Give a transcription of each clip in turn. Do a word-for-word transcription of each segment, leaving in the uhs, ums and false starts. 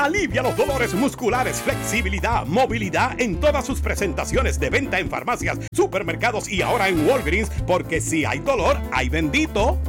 Alivia los dolores musculares, flexibilidad, movilidad en todas sus presentaciones de venta en farmacias, supermercados y ahora en Walgreens, porque si hay dolor, hay bendito.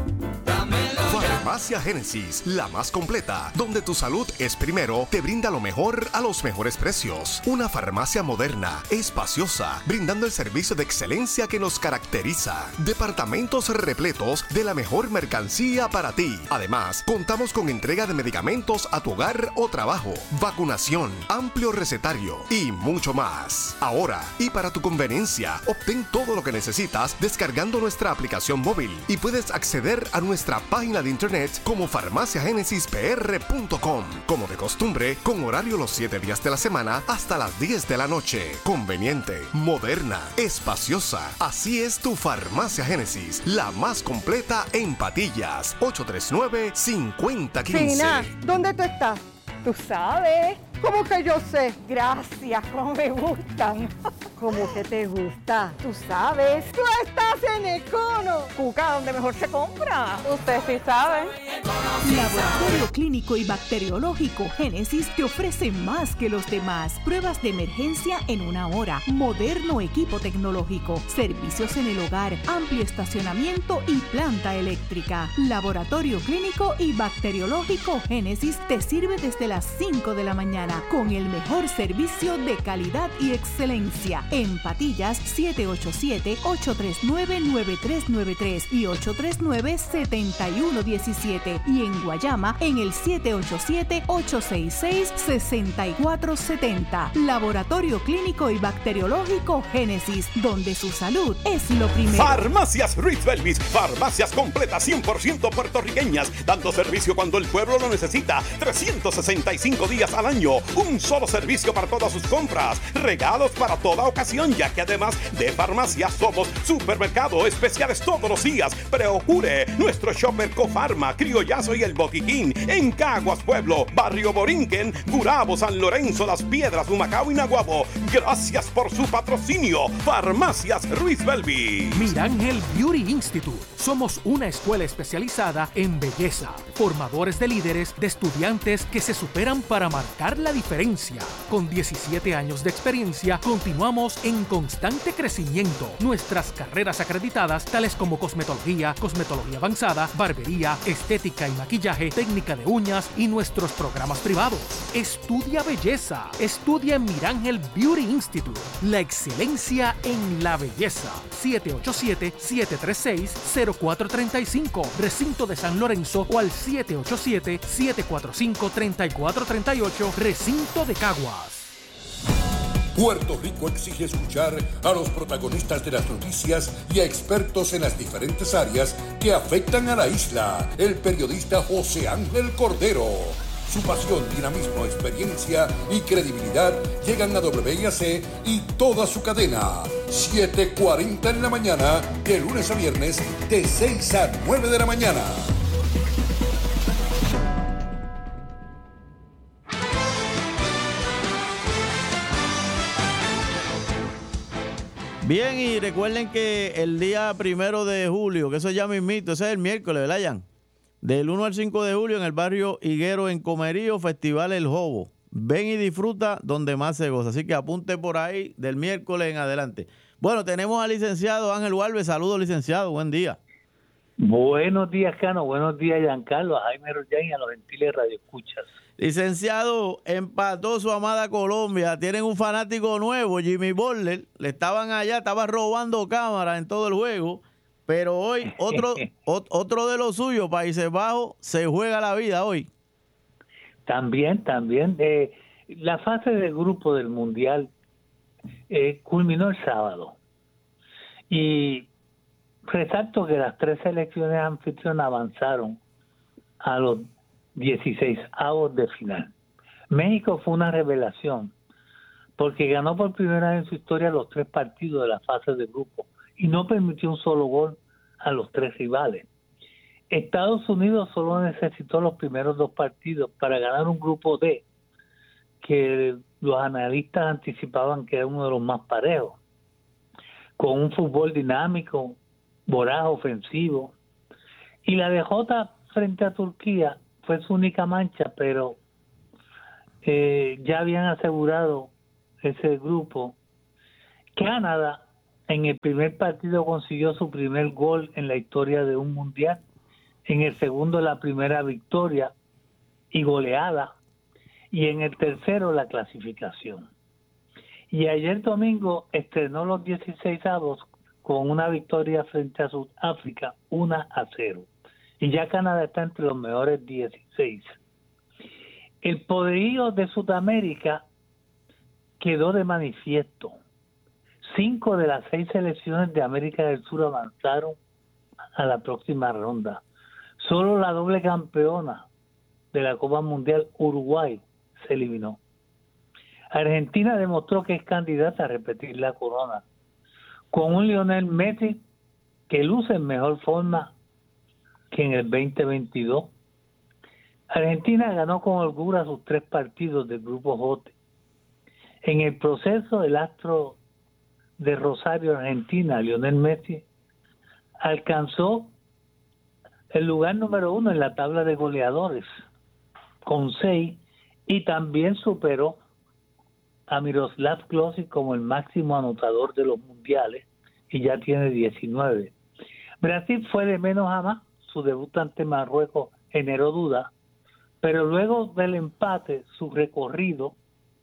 Farmacia Génesis, la más completa, donde tu salud es primero, te brinda lo mejor a los mejores precios. Una farmacia moderna, espaciosa, brindando el servicio de excelencia que nos caracteriza. Departamentos repletos de la mejor mercancía para ti. Además, contamos con entrega de medicamentos a tu hogar o trabajo, vacunación, amplio recetario y mucho más. Ahora, y para tu conveniencia, obtén todo lo que necesitas descargando nuestra aplicación móvil y puedes acceder a nuestra página de internet como farmacia génesis p r punto com. Como de costumbre, con horario los siete días de la semana hasta las diez de la noche. Conveniente, moderna, espaciosa. Así es tu Farmacia Génesis, la más completa en Patillas. ocho tres nueve, cinco cero uno cinco. Fina, ¿dónde tú estás? Tú sabes. ¿Cómo que yo sé? Gracias, cómo me gustan. ¿Cómo que te gusta? Tú sabes. Tú estás en Econo. Cuca, donde mejor se compra. Usted sí sabe. Laboratorio Clínico y Bacteriológico Génesis te ofrece más que los demás. Pruebas de emergencia en una hora, moderno equipo tecnológico, servicios en el hogar, amplio estacionamiento y planta eléctrica. Laboratorio Clínico y Bacteriológico Génesis te sirve desde las cinco de la mañana con el mejor servicio de calidad y excelencia. En Patillas, siete ocho siete, ocho tres nueve, nueve tres nueve tres y ocho tres nueve, siete uno uno siete. Y en Guayama, en el siete ocho siete, ocho seis seis, seis cuatro siete cero. Laboratorio Clínico y Bacteriológico Génesis, donde su salud es lo primero. Farmacias Ruiz Belvis, farmacias completas cien por ciento puertorriqueñas, dando servicio cuando el pueblo lo necesita, trescientos sesenta y cinco días al año. Un solo servicio para todas sus compras, regalos para toda ocasión, ya que además de farmacias somos supermercado, especiales todos los días. Procure nuestro shopper Cofarma, Criollazo y El Boquiquín en Caguas Pueblo, Barrio Borinquen, Gurabo, San Lorenzo, Las Piedras, Humacao y Naguabo. Gracias por su patrocinio. Farmacias Ruiz Belvi. Mirángel Beauty Institute. Somos una escuela especializada en belleza, formadores de líderes, de estudiantes que se superan para marcar la diferencia. Con diecisiete años de experiencia, continuamos en constante crecimiento. Nuestras carreras acreditadas, tales como cosmetología, cosmetología avanzada, barbería, estética y maquillaje, técnica de uñas y nuestros programas privados. Estudia belleza. Estudia en Mirángel Beauty Institute. La excelencia en la belleza. siete ocho siete, siete tres seis, cero cuatro tres cinco. Recinto de San Lorenzo o al siete ocho siete, siete cuatro cinco, tres cuatro tres ocho. Recinto de Caguas. Puerto Rico exige escuchar a los protagonistas de las noticias y a expertos en las diferentes áreas que afectan a la isla. El periodista José Ángel Cordero. Su pasión, dinamismo, experiencia y credibilidad llegan a W I A C y toda su cadena. siete cuarenta en la mañana, de lunes a viernes, de seis a nueve de la mañana. Bien, y recuerden que el día primero de julio, que eso ya mismito, ese es el miércoles, ¿verdad, Jan? Del uno al cinco de julio en el barrio Higuero en Comerío, Festival El Jobo. Ven y disfruta donde más se goza. Así que apunte por ahí del miércoles en adelante. Bueno, tenemos al licenciado Ángel Walves. Saludos, licenciado. Buen día. Buenos días, Cano. Buenos días, Giancarlo, a Jaime Rollán y a los gentiles radioescuchas. Licenciado, empató su amada Colombia. Tienen un fanático nuevo, Jimmy Butler. Le estaban allá, estaba robando cámaras en todo el juego. Pero hoy, otro otro de los suyos, Países Bajos, se juega la vida hoy. También, también. Eh, la fase de grupo del Mundial eh, culminó el sábado. Y resalto que las tres selecciones anfitrionas avanzaron a los dieciséis avos de final. México fue una revelación porque ganó por primera vez en su historia los tres partidos de la fase de grupo y no permitió un solo gol a los tres rivales. Estados Unidos solo necesitó los primeros dos partidos para ganar un grupo D que los analistas anticipaban que era uno de los más parejos, con un fútbol dinámico, voraz, ofensivo. Y la derrota frente a Turquía fue su única mancha, pero eh, ya habían asegurado ese grupo. Canadá en el primer partido consiguió su primer gol en la historia de un mundial. En el segundo la primera victoria y goleada. Y en el tercero la clasificación. Y ayer domingo estrenó los dieciséis avos con una victoria frente a Sudáfrica uno a cero. Y ya Canadá está entre los mejores dieciséis. El poderío de Sudamérica quedó de manifiesto. Cinco de las seis selecciones de América del Sur avanzaron a la próxima ronda. Solo la doble campeona de la Copa Mundial, Uruguay, se eliminó. Argentina demostró que es candidata a repetir la corona, con un Lionel Messi que luce en mejor forma que en el veinte veintidós. Argentina ganó con holgura sus tres partidos del Grupo J. En el proceso, el astro de Rosario, Argentina, Lionel Messi, alcanzó el lugar número uno en la tabla de goleadores, con seis, y también superó a Miroslav Klose como el máximo anotador de los mundiales, y ya tiene diecinueve. Brasil fue de menos a más. Su debut ante Marruecos generó duda, pero luego del empate, su recorrido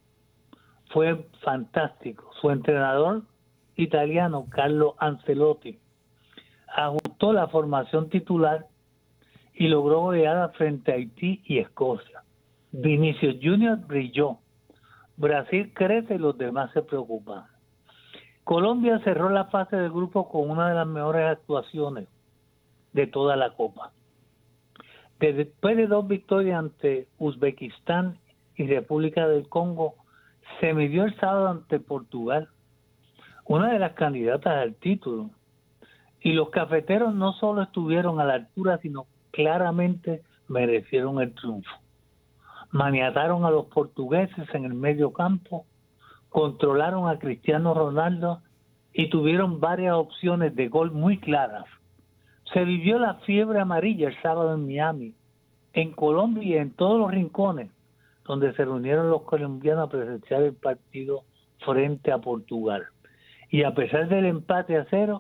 fue fantástico. Su entrenador italiano, Carlo Ancelotti, ajustó la formación titular y logró goleada frente a Haití y Escocia. Vinicius Junior brilló. Brasil crece y los demás se preocupan. Colombia cerró la fase del grupo con una de las mejores actuaciones de toda la Copa. Después de dos victorias ante Uzbekistán y República del Congo, se midió el sábado ante Portugal, una de las candidatas al título. Y los cafeteros no solo estuvieron a la altura, sino claramente merecieron el triunfo. Maniataron a los portugueses en el medio campo, controlaron a Cristiano Ronaldo y tuvieron varias opciones de gol muy claras. Se vivió la fiebre amarilla el sábado en Miami, en Colombia y en todos los rincones donde se reunieron los colombianos a presenciar el partido frente a Portugal. Y a pesar del empate a cero,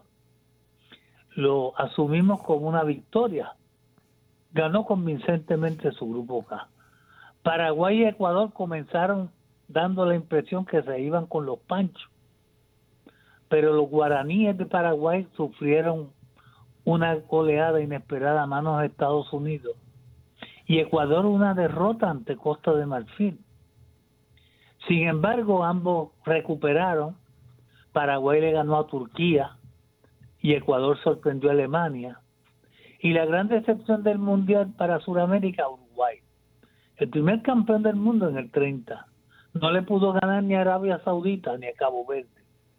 lo asumimos como una victoria. Ganó convincentemente su grupo K. Paraguay y Ecuador comenzaron dando la impresión que se iban con los panchos, pero los guaraníes de Paraguay sufrieron una goleada inesperada a manos de Estados Unidos y Ecuador una derrota ante Costa de Marfil. Sin embargo, ambos recuperaron. Paraguay le ganó a Turquía y Ecuador sorprendió a Alemania. Y la gran decepción del Mundial para Sudamérica, Uruguay. El primer campeón del mundo en el treinta. No le pudo ganar ni a Arabia Saudita ni a Cabo Verde.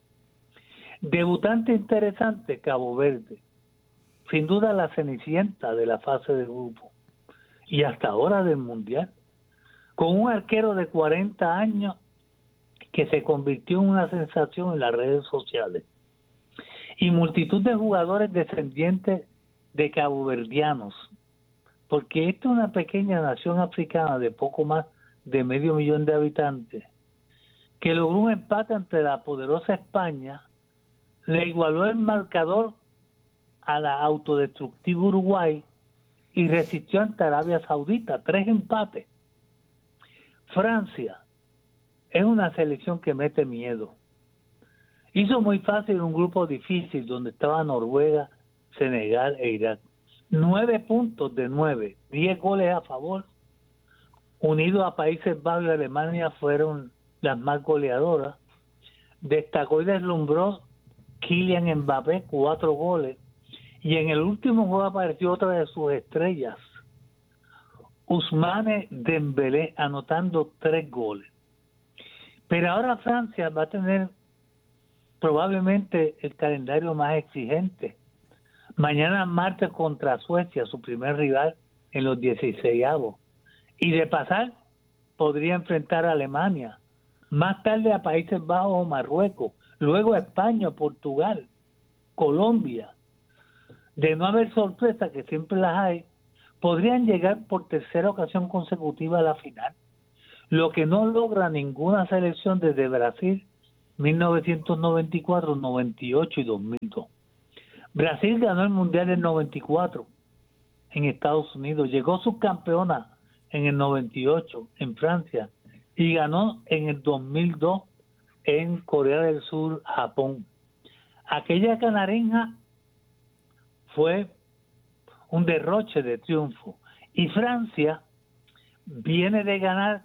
Debutante interesante, Cabo Verde. Sin duda la cenicienta de la fase de grupo. Y hasta ahora del Mundial. Con un arquero de cuarenta años que se convirtió en una sensación en las redes sociales. Y multitud de jugadores descendientes de caboverdianos. Porque esta es una pequeña nación africana de poco más de medio millón de habitantes, que logró un empate ante la poderosa España, le igualó el marcador a la autodestructiva Uruguay y resistió ante Arabia Saudita, tres empates. Francia es una selección que mete miedo. Hizo muy fácil un grupo difícil donde estaba Noruega, Senegal e Irak. Nueve puntos de nueve, diez goles a favor. Unidos a Países Bajos y Alemania fueron las más goleadoras. Destacó y deslumbró Kylian Mbappé, cuatro goles. Y en el último juego apareció otra de sus estrellas, Ousmane Dembélé, anotando tres goles. Pero ahora Francia va a tener probablemente el calendario más exigente. Mañana martes contra Suecia, su primer rival en los dieciseisavos. Y de pasar, podría enfrentar a Alemania. Más tarde a Países Bajos o Marruecos. Luego a España, Portugal, Colombia. De no haber sorpresa, que siempre las hay, podrían llegar por tercera ocasión consecutiva a la final. lo que no logra ninguna selección desde Brasil mil novecientos noventa y cuatro, noventa y ocho y dos mil dos. Brasil ganó el Mundial en noventa y cuatro en Estados Unidos, llegó subcampeona en el noventa y ocho en Francia y ganó en el dos mil dos en Corea del Sur, Japón. Aquella canarenja fue un derroche de triunfo. Y Francia viene de ganar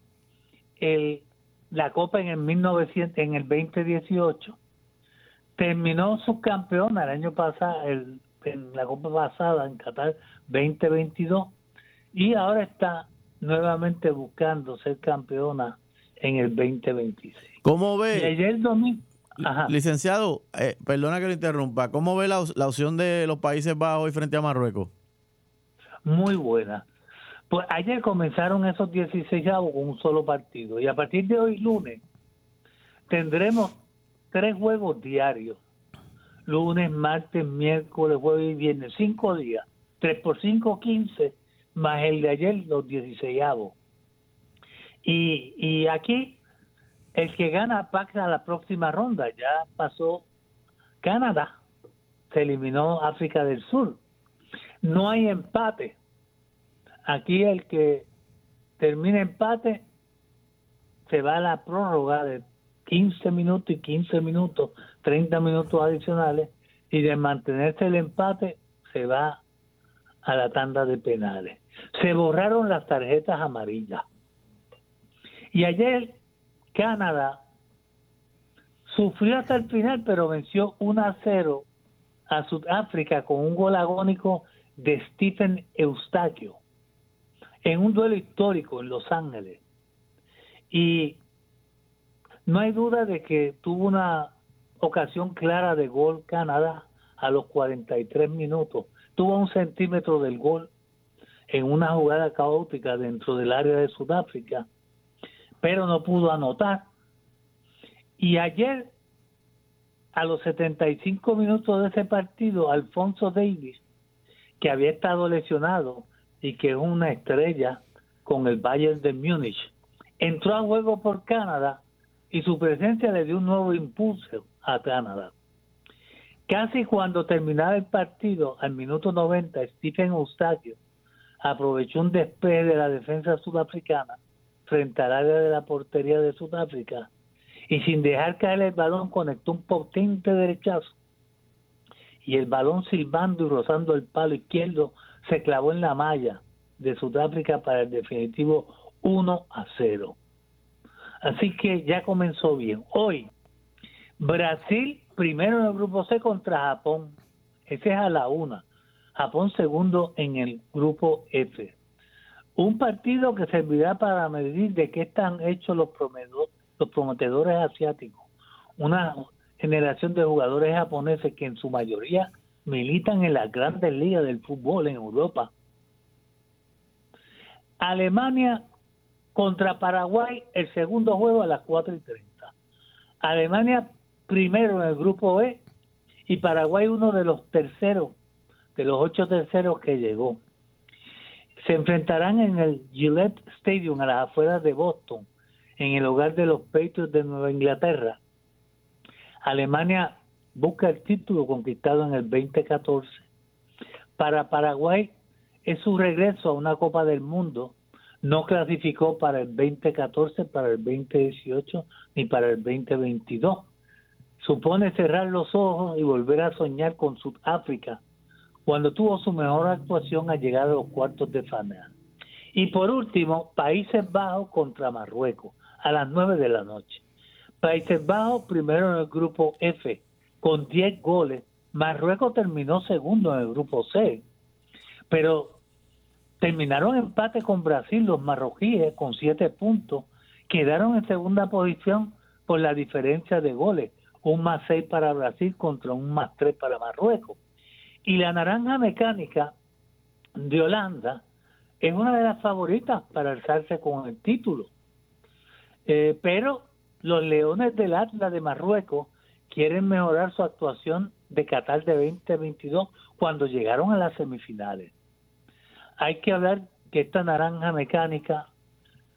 el, la Copa en el mil novecientos, en el veinte dieciocho. Terminó subcampeona el año pasado, el, en la Copa pasada en Qatar veinte veintidós, y ahora está nuevamente buscando ser campeona en el veinte veintiséis. ¿Cómo ve? Y ayer domingo, ajá. Licenciado, eh, perdona que lo interrumpa, ¿cómo ve la, la opción de los Países Bajos hoy frente a Marruecos? Muy buena. Pues ayer comenzaron esos dieciséis avos con un solo partido, y a partir de hoy lunes tendremos tres juegos diarios: lunes, martes, miércoles, jueves y viernes, cinco días, tres por cinco, quince, más el de ayer, los dieciséis avos. Y, y aquí el que gana pasa a la próxima ronda. Ya pasó Canadá, se eliminó África del Sur. No hay empate. Aquí el que termina empate se va a la prórroga de quince minutos y quince minutos, treinta minutos adicionales, y de mantenerse el empate se va a la tanda de penales. Se borraron las tarjetas amarillas. Y ayer Canadá sufrió hasta el final, pero venció uno a cero a Sudáfrica con un gol agónico de Stephen Eustaquio en un duelo histórico en Los Ángeles. Y no hay duda de que tuvo una ocasión clara de gol Canadá a los cuarenta y tres minutos. Tuvo un centímetro del gol en una jugada caótica dentro del área de Sudáfrica, pero no pudo anotar. Y ayer, a los setenta y cinco minutos de ese partido, Alfonso Davies, que había estado lesionado y que es una estrella con el Bayern de Múnich, entró a juego por Canadá y su presencia le dio un nuevo impulso a Canadá. Casi cuando terminaba el partido, al minuto noventa, Stephen Eustaquio aprovechó un despeje de la defensa sudafricana frente al área de la portería de Sudáfrica y sin dejar caer el balón conectó un potente derechazo y el balón silbando y rozando el palo izquierdo se clavó en la malla de Sudáfrica para el definitivo uno a cero. Así que ya comenzó bien. Hoy, Brasil primero en el grupo C contra Japón. Ese es a la una. Japón segundo en el grupo F. Un partido que servirá para medir de qué están hechos los, promedo, los prometedores asiáticos. Una generación de jugadores japoneses que en su mayoría militan en las grandes ligas del fútbol en Europa. Alemania contra Paraguay, el segundo juego a las cuatro y treinta. Alemania primero en el grupo E y Paraguay uno de los terceros, de los ocho terceros que llegó. Se enfrentarán en el Gillette Stadium a las afueras de Boston, en el hogar de los Patriots de Nueva Inglaterra. Alemania busca el título conquistado en el veinte catorce. Para Paraguay es su regreso a una Copa del Mundo. No clasificó para el veinte catorce, para el veinte dieciocho ni para el veinte veintidós. Supone cerrar los ojos y volver a soñar con Sudáfrica, cuando tuvo su mejor actuación al llegar a los cuartos de final. Y por último, Países Bajos contra Marruecos, a las nueve de la noche. Países Bajos primero en el grupo F, con diez goles. Marruecos terminó segundo en el grupo C, pero terminaron empate con Brasil los marroquíes con siete puntos. Quedaron en segunda posición por la diferencia de goles, un más seis para Brasil contra un más tres para Marruecos. Y la naranja mecánica de Holanda es una de las favoritas para alzarse con el título. Eh, pero los Leones del Atlas de Marruecos quieren mejorar su actuación de Qatar de veinte veintidós cuando llegaron a las semifinales. Hay que hablar que esta naranja mecánica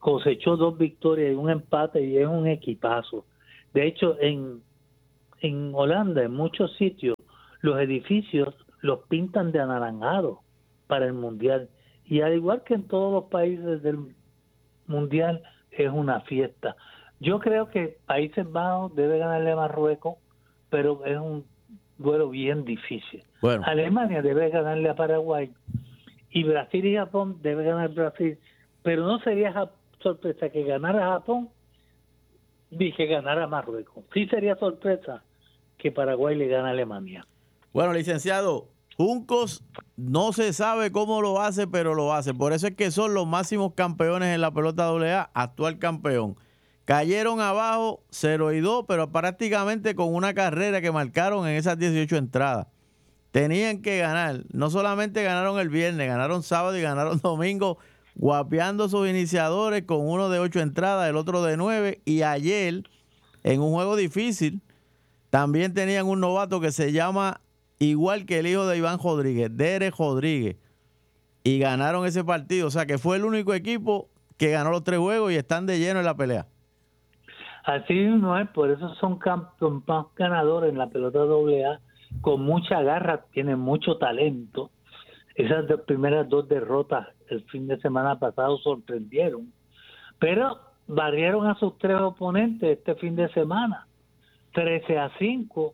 cosechó dos victorias y un empate y es un equipazo. De hecho, en, en Holanda, en muchos sitios, los edificios los pintan de anaranjado para el Mundial. Y al igual que en todos los países del Mundial, es una fiesta. Yo creo que Países Bajos debe ganarle a Marruecos, pero es un duelo bien difícil. Bueno. Alemania debe ganarle a Paraguay y Brasil y Japón debe ganar Brasil, pero no sería ja- sorpresa que ganara Japón ni que ganara Marruecos. Sí sería sorpresa que Paraguay le gane a Alemania. Bueno, licenciado, Juncos no se sabe cómo lo hace, pero lo hace. Por eso es que son los máximos campeones en la pelota doble A, actual campeón. Cayeron abajo cero y dos, pero prácticamente con una carrera que marcaron en esas dieciocho entradas. Tenían que ganar. No solamente ganaron el viernes, ganaron sábado y ganaron domingo, guapeando sus iniciadores con uno de ocho entradas, el otro de nueve. Y ayer, en un juego difícil, también tenían un novato que se llama igual que el hijo de Iván Rodríguez, Derek Rodríguez. Y ganaron ese partido. O sea que fue el único equipo que ganó los tres juegos y están de lleno en la pelea. Así no es, por eso son campeones ganadores en la pelota doble A, con mucha garra, tienen mucho talento. Esas dos primeras dos derrotas el fin de semana pasado sorprendieron, pero barrieron a sus tres oponentes este fin de semana, trece a cinco,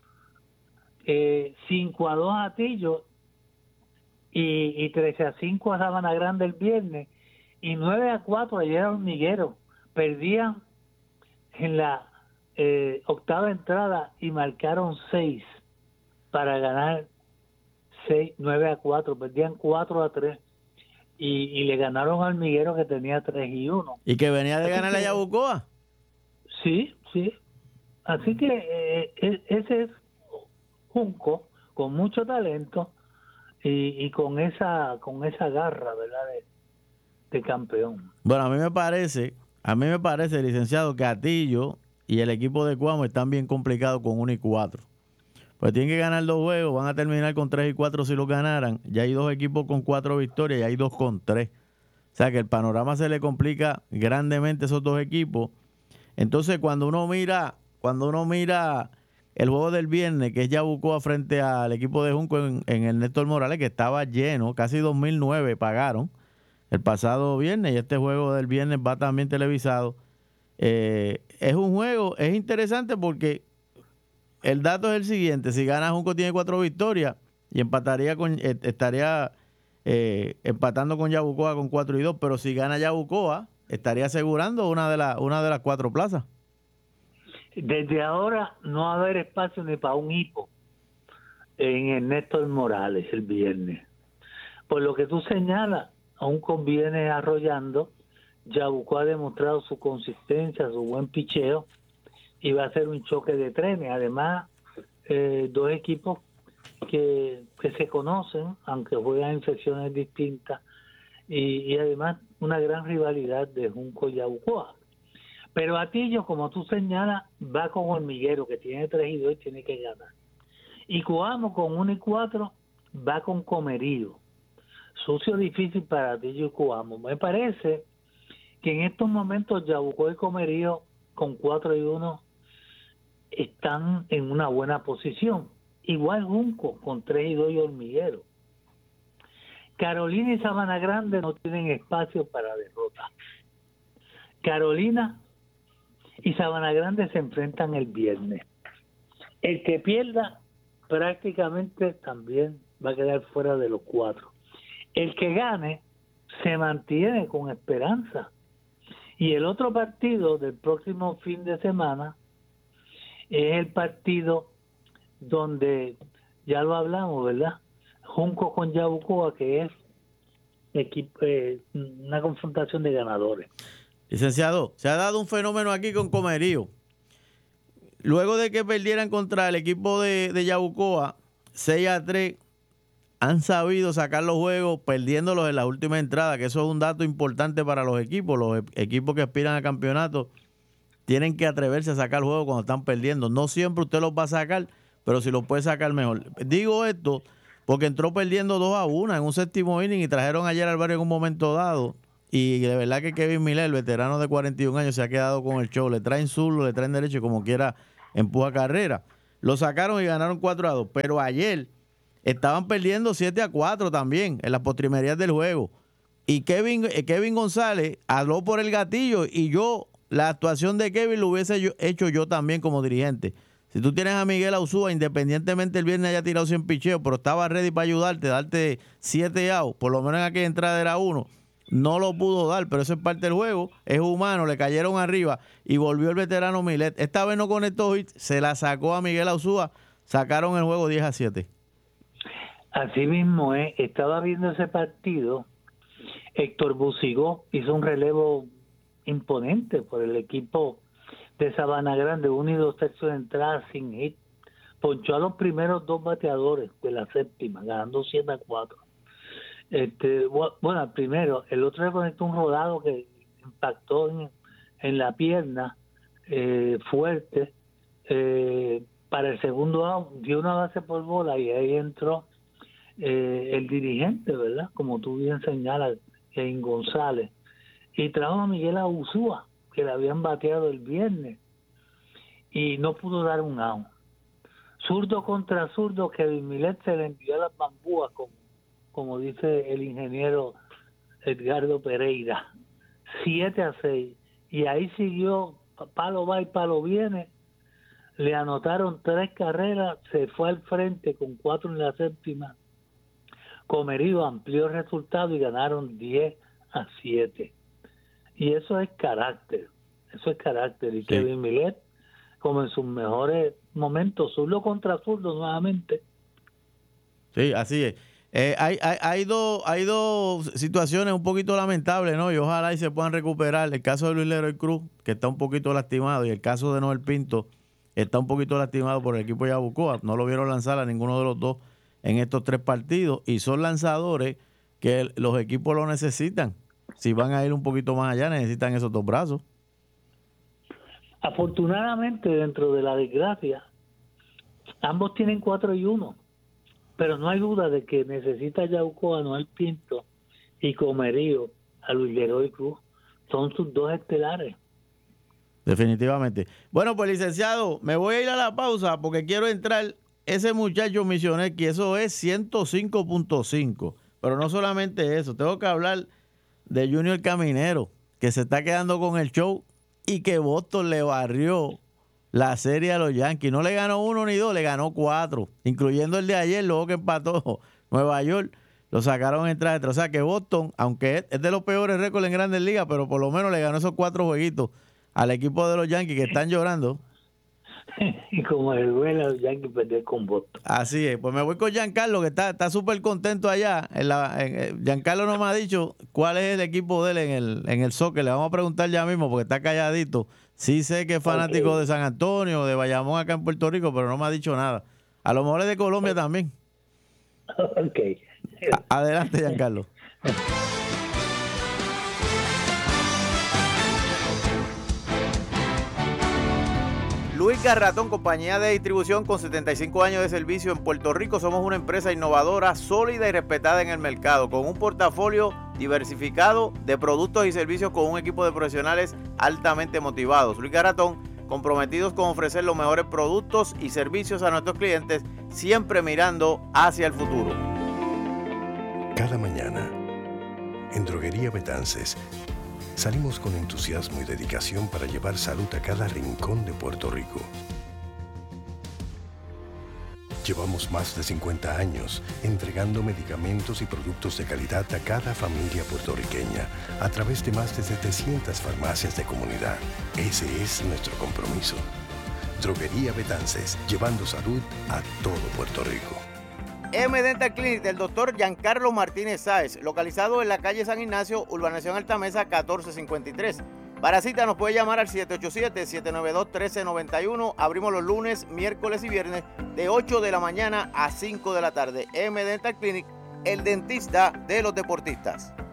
eh, cinco a dos a Atillo y, y trece a cinco a Sabana Grande el viernes y nueve a cuatro ayer a Hormiguero. Perdían en la eh, octava entrada y marcaron seis para ganar seis, nueve a cuatro, perdían cuatro a tres y, y le ganaron al Hormiguero que tenía tres y uno. ¿Y que venía de Así ganar que, a Yabucoa? Sí, sí. Así que eh, ese es Junco con mucho talento y, y con esa con esa garra, ¿verdad? De, de campeón. Bueno, a mí me parece, a mí me parece, licenciado, que Atillo y el equipo de Cuamo están bien complicados con uno y cuatro. Pues tienen que ganar dos juegos, van a terminar con tres y cuatro si los ganaran. Ya hay dos equipos con cuatro victorias y hay dos con tres. O sea que el panorama se le complica grandemente a esos dos equipos. Entonces cuando uno mira, cuando uno mira el juego del viernes, que es Yabucoa frente al equipo de Junco en, en el Néstor Morales, que estaba lleno, casi dos mil nueve pagaron el pasado viernes, y este juego del viernes va también televisado. Eh, es un juego, es interesante porque el dato es el siguiente: si gana Junco tiene cuatro victorias y empataría con, eh, estaría eh, empatando con Yabucoa con cuatro y dos, pero si gana Yabucoa estaría asegurando una de las una de las cuatro plazas. Desde ahora no va a haber espacio ni para un hipo en el Néstor Morales el viernes. Por lo que tú señalas, aún conviene arrollando. Yabucoa ha demostrado su consistencia, su buen picheo, y va a ser un choque de trenes. Además, eh, dos equipos que, que se conocen, aunque juegan en secciones distintas, y, y además una gran rivalidad de Junco y Yabucoa. Pero Atillo, como tú señalas, va con Hormiguero, que tiene tres y dos y tiene que ganar. Y Coamo, con uno y cuatro, va con Comerío. Sucio difícil para Atillo y Coamo. Me parece que en estos momentos Yabucoa y Comerío, con cuatro y uno, están en una buena posición. Igual Junco, con tres y dos y Hormiguero. Carolina y Sabana Grande no tienen espacio para derrota. Carolina y Sabana Grande se enfrentan el viernes. El que pierda prácticamente también va a quedar fuera de los cuatro. El que gane se mantiene con esperanza. Y el otro partido del próximo fin de semana es el partido donde ya lo hablamos, ¿verdad? Junco con Yabucoa, que es equipo, eh, una confrontación de ganadores. Licenciado, se ha dado un fenómeno aquí con Comerío. Luego de que perdieran contra el equipo de, de Yabucoa, seis a tres, han sabido sacar los juegos perdiéndolos en la última entrada, que eso es un dato importante para los equipos. Los e- equipos que aspiran a campeonato tienen que atreverse a sacar juegos cuando están perdiendo. No siempre usted los va a sacar, pero si los puede sacar mejor. Digo esto porque entró perdiendo dos a uno en un séptimo inning y trajeron ayer al barrio en un momento dado y de verdad que Kevin Miller, el veterano de cuarenta y un años, se ha quedado con el show. Le traen zurdo, le traen derecho y como quiera empuja carrera. Lo sacaron y ganaron cuatro a dos, pero ayer estaban perdiendo siete a cuatro también en las postrimerías del juego. Y Kevin, Kevin González habló por el gatillo y yo, la actuación de Kevin lo hubiese yo, hecho yo también como dirigente. Si tú tienes a Miguel Ausúa, independientemente el viernes haya tirado cien picheos, pero estaba ready para ayudarte, darte siete outs, por lo menos en aquella entrada era uno, no lo pudo dar, pero eso es parte del juego, es humano, le cayeron arriba y volvió el veterano Milet. Esta vez no conectó hit, se la sacó a Miguel Ausúa, sacaron el juego diez a siete. Así mismo, eh, estaba viendo ese partido, Héctor Busigó hizo un relevo imponente por el equipo de Sabana Grande, uno y dos tercios de entrada sin hit, ponchó a los primeros dos bateadores de la séptima, ganando siete a cuatro. Este, bueno, el primero, el otro le conectó un rodado que impactó en, en la pierna eh, fuerte. Eh, para el segundo out dio una base por bola y ahí entró eh, el dirigente, ¿verdad? Como tú bien señalas, en González, y trajo a Miguel Ausúa, que le habían bateado el viernes, y no pudo dar un out. Zurdo contra zurdo, Kevin Millet se le envió a las bambúas, como, como dice el ingeniero Edgardo Pereira, siete a seis, y ahí siguió, palo va y palo viene, le anotaron tres carreras, se fue al frente con cuatro en la séptima, Comerío amplió el resultado y ganaron diez a siete. Y eso es carácter, eso es carácter. Y sí. Kevin Millet, como en sus mejores momentos, zurdo contra zurdo nuevamente. Sí, así es. Eh, hay, hay, hay, dos, hay dos situaciones un poquito lamentables, ¿no? Y ojalá y se puedan recuperar. El caso de Luis Leroy Cruz, que está un poquito lastimado, y el caso de Noel Pinto, está un poquito lastimado por el equipo de Yabucoa. No lo vieron lanzar a ninguno de los dos en estos tres partidos, y son lanzadores que los equipos lo necesitan. Si van a ir un poquito más allá, necesitan esos dos brazos. Afortunadamente, dentro de la desgracia, ambos tienen cuatro y uno, pero no hay duda de que necesita Yabucoa, Noel Pinto y Comerío a Luis Leroy Cruz. Son sus dos estelares. Definitivamente. Bueno, pues licenciado, me voy a ir a la pausa porque quiero entrar ese muchacho Misionet, que eso es ciento cinco punto cinco. Pero no solamente eso, tengo que hablar de Junior Caminero, que se está quedando con el show y que Boston le barrió la serie a los Yankees. No le ganó uno ni dos, le ganó cuatro, incluyendo el de ayer, luego que empató Nueva York, lo sacaron en traje. O sea que Boston, aunque es de los peores récords en Grandes Ligas, pero por lo menos le ganó esos cuatro jueguitos al equipo de los Yankees, que están llorando. Y como el bueno, los Yankees perder con Boston. Así es, pues me voy con Giancarlo, que está está súper contento allá. En la, en, Giancarlo no me ha dicho cuál es el equipo de él en el, en el soccer. Le vamos a preguntar ya mismo porque está calladito. Sí sé que es fanático okay. de San Antonio, de Bayamón acá en Puerto Rico, pero no me ha dicho nada. A lo mejor es de Colombia okay. también. Ok. A, adelante, Giancarlo. Luis Garratón, compañía de distribución con setenta y cinco años de servicio en Puerto Rico. Somos una empresa innovadora, sólida y respetada en el mercado, con un portafolio diversificado de productos y servicios con un equipo de profesionales altamente motivados. Luis Garratón, comprometidos con ofrecer los mejores productos y servicios a nuestros clientes, siempre mirando hacia el futuro. Cada mañana, en Droguería Betances, salimos con entusiasmo y dedicación para llevar salud a cada rincón de Puerto Rico. Llevamos más de cincuenta años entregando medicamentos y productos de calidad a cada familia puertorriqueña a través de más de setecientas farmacias de comunidad. Ese es nuestro compromiso. Droguería Betances, llevando salud a todo Puerto Rico. M Dental Clinic del doctor Giancarlo Martínez Sáez, localizado en la calle San Ignacio, urbanización Altamesa catorce cincuenta y tres. Para cita nos puede llamar al siete ocho siete, siete nueve dos, uno tres nueve uno. Abrimos los lunes, miércoles y viernes de ocho de la mañana a cinco de la tarde. M Dental Clinic, el dentista de los deportistas.